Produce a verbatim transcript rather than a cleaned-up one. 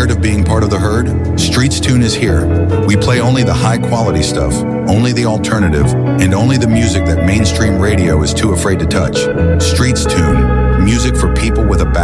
Tired of being part of the herd? Streets Tune is here. We play only the high-quality stuff, only the alternative, and only the music that mainstream radio is too afraid to touch. Streets Tune, music for people with a back.